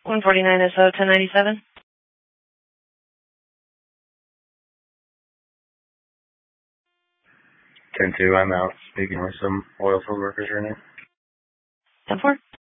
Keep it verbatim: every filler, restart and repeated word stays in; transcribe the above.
one forty-nine S O ten ninety-seven. ten two, I'm out speaking with some oil field workers right now. ten four.